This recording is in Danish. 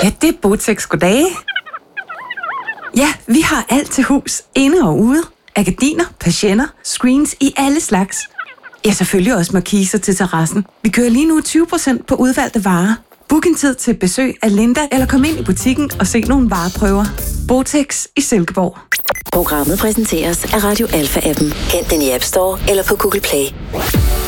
Ja, det er Botex. Goddag. Ja, vi har alt til hus, inde og ude. Gardiner, persienner, screens i alle slags. Ja, selvfølgelig også markiser til terrassen. Vi kører lige nu 20% på udvalgte varer. Book en tid til besøg af Linda, eller kom ind i butikken og se nogle vareprøver. Botex i Silkeborg. Programmet præsenteres af Radio Alpha-appen. Hent den i App Store eller på Google Play.